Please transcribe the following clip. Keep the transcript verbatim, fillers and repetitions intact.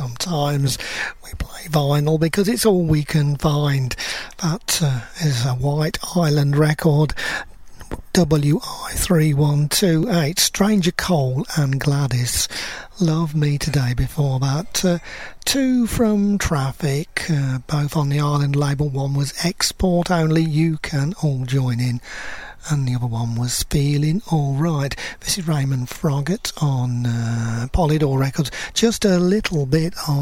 sometimes we play vinyl because it's all we can find. That uh, is a White Island record, W I three one two eight, Stranger Cole and Gladys, Love Me Today. Before that, uh, two from Traffic, uh, both on the Island label. One was Export Only, You Can All Join In, and the other one was Feeling Alright. This is Raymond Froggatt on uh, Polydor Records. Just a little bit of